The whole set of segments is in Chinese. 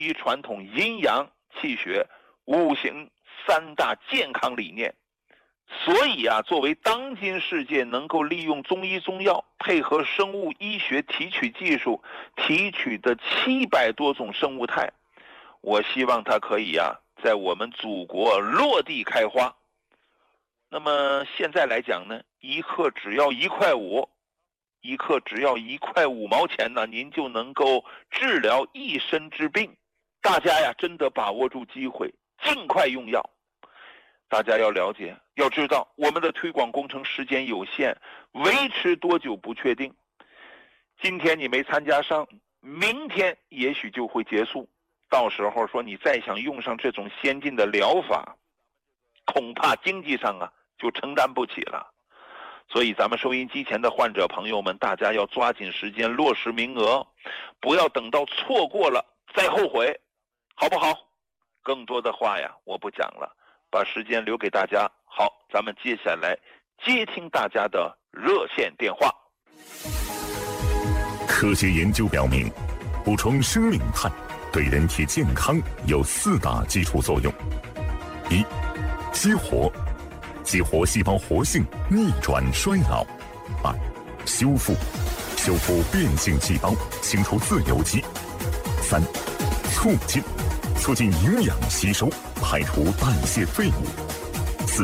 医传统阴阳气血五行三大健康理念。所以啊，作为当今世界能够利用中医中药配合生物医学提取技术提取的700多种生物态，我希望它可以啊在我们祖国落地开花。那么现在来讲呢，一克只要1块5，一克只要1块5毛钱呢，您就能够治疗一身之病。大家呀，真的把握住机会，尽快用药。大家要了解，要知道我们的推广工程时间有限，维持多久不确定。今天你没参加上，明天也许就会结束。到时候说你再想用上这种先进的疗法，恐怕经济上啊就承担不起了。所以咱们收音机前的患者朋友们，大家要抓紧时间落实名额，不要等到错过了再后悔，好不好？更多的话呀我不讲了，把时间留给大家。好，咱们接下来接听大家的热线电话。 科学研究表明，补充生命肽对人体健康有4大基础作用：一、激活细胞活性，逆转衰老；二、修复变性细胞，清除自由基；三、促进营养吸收，排除代谢废物；四、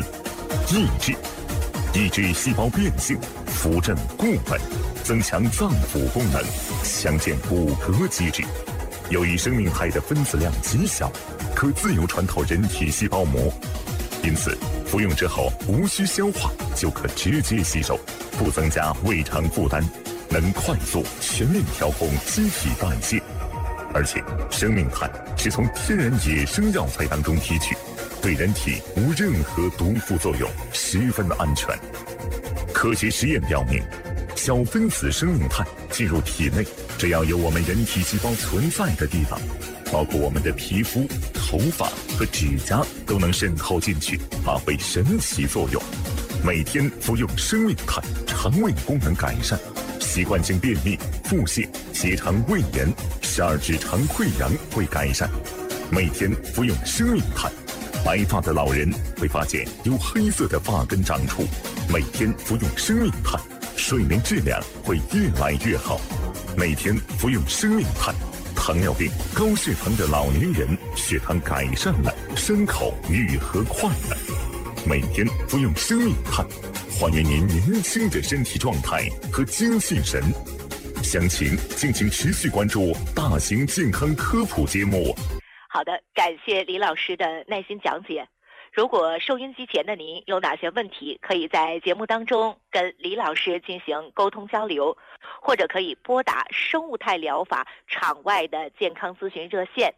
抑制细胞变性，扶正固本，增强脏腑功能，强健骨骼机制。由于生命肽的分子量极小，可自由穿透人体细胞膜，因此服用之后无需消化就可直接吸收，不增加胃肠负担，能快速全面调控机体代谢。而且生命肽是从天然野生药材当中提取，对人体无任何毒副作用，十分安全。科学实验表明，小分子生命肽进入体内，只要有我们人体细胞存在的地方，包括我们的皮肤、头发和指甲，都能渗透进去，发挥神奇作用。每天服用生命肽，肠胃功能改善，习惯性便秘、腹泻、结肠胃炎、十二指肠溃疡会改善。每天服用生命肽，白发的老人会发现有黑色的发根长出。每天服用生命肽，睡眠质量会越来越好。每天服用生命肽，糖尿病、高血糖的老年人血糖改善了，伤口愈合快了。每天服用生命肽，还原您年轻的身体状态和精气神。详情敬请持续关注大型健康科普节目。 好的，感谢李老师的耐心讲解。如果收音机前的您有哪些问题，可以在节目当中跟李老师进行沟通交流，或者可以拨打生物肽疗法场外的健康咨询热线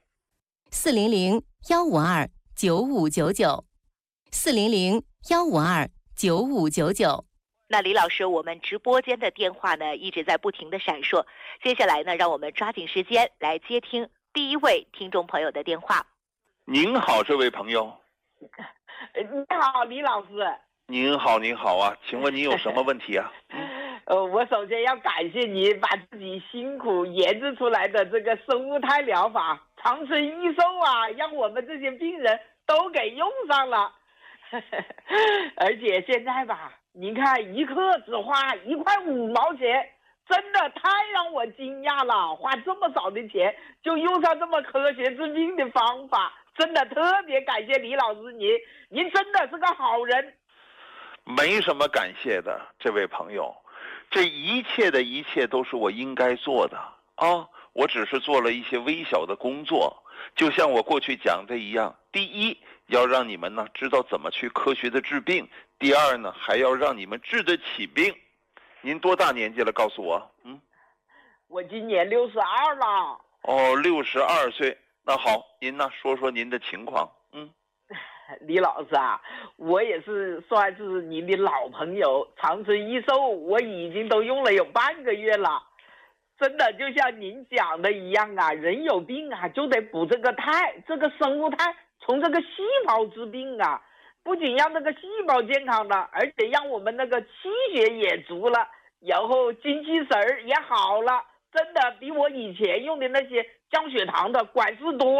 400-152-9599，400-152-9599。那李老师，我们直播间的电话呢一直在不停的闪烁，接下来呢，让我们抓紧时间来接听第一位听众朋友的电话。 您好，这位朋友。 你好，李老师。 您好，您好啊，请问您有什么问题啊？ 我首先要感谢你把自己辛苦研制出来的这个生物肽疗法长春益寿啊，让我们这些病人都给用上了。而且现在吧，您看一克只花1块5毛钱，真的太让我惊讶了，花这么少的钱就用上这么科学治病的方法，真的特别感谢李老师，您真的是个好人。 没什么感谢的，这位朋友，这一切的一切都是我应该做的啊！我只是做了一些微小的工作，就像我过去讲的一样。第一，要让你们呢知道怎么去科学的治病；第二呢，还要让你们治得起病。您多大年纪了？告诉我。 我今年62了。 哦，62岁。那好，您呢说说您的情况。 李老师啊，我也是算是您的老朋友，长春益寿我已经都用了有半个月了。真的就像您讲的一样啊，人有病啊就得补这个肽，这个生物肽从这个细胞治病啊，不仅让这个细胞健康了，而且让我们那个气血也足了，然后精气神儿也好了，真的比我以前用的那些降血糖的、管事多